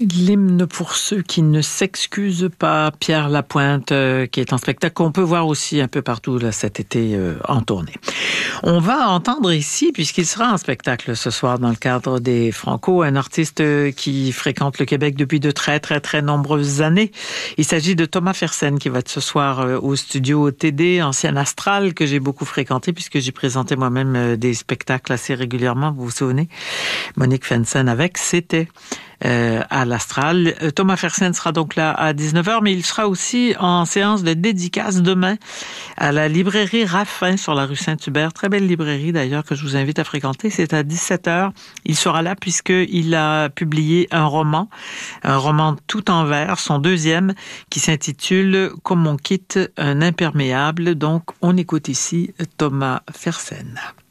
L'hymne pour ceux qui ne s'excusent pas, Pierre Lapointe, qui est en spectacle, qu'on peut voir aussi un peu partout là, cet été en tournée. On va entendre ici, puisqu'il sera en spectacle ce soir dans le cadre des Franco, un artiste qui fréquente le Québec depuis de très, très, très nombreuses années. Il s'agit de Thomas Fersen qui va être ce soir au studio TD, ancien Astral, que j'ai beaucoup fréquenté puisque j'ai présenté moi-même des spectacles assez régulièrement, vous vous souvenez? Monique Fersen avec, c'était à l'Astral. Thomas Fersen sera donc là à 19h, mais il sera aussi en séance de dédicace demain à la librairie Raffin sur la rue Saint-Hubert. Très belle librairie d'ailleurs que je vous invite à fréquenter. C'est à 17h. Il sera là puisqu'il a publié un roman tout en vers, son deuxième, qui s'intitule « Comme on quitte un imperméable ». Donc, on écoute ici Thomas Fersen.